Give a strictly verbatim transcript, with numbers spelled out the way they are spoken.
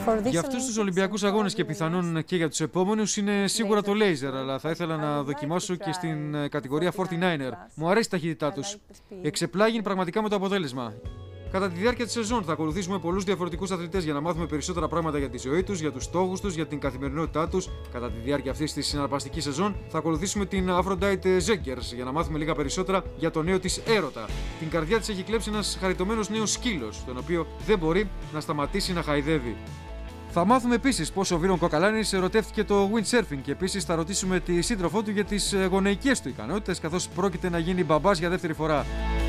Για αυτούς τους Ολυμπιακούς Αγώνες και πιθανόν και για τους επόμενους είναι σίγουρα το λέιζερ, αλλά θα ήθελα να δοκιμάσω και στην κατηγορία φορty niner. Μου αρέσει η ταχύτητά τους. Εξεπλάγει πραγματικά με το αποτέλεσμα. Κατά τη διάρκεια της σεζόν θα ακολουθήσουμε πολλούς διαφορετικούς αθλητές για να μάθουμε περισσότερα πράγματα για τη ζωή τους, για τους στόχους τους, για την καθημερινότητά τους. Κατά τη διάρκεια αυτής της συναρπαστικής σεζόν θα ακολουθήσουμε την Aphrodite Zegers για να μάθουμε λίγα περισσότερα για το νέο της έρωτα. Την καρδιά της έχει κλέψει ένας χαριτωμένος νέος σκύλος, τον οποίο δεν μπορεί να σταματήσει να χαϊδεύει. Θα μάθουμε επίσης πώς ο Βίρον Κοκαλάνης ερωτεύτηκε το windsurfing και επίσης θα ρωτήσουμε τη σύντροφό του για τις γονεϊκές του ικανότητες, καθώς πρόκειται να γίνει μπαμπάς για δεύτερη φορά.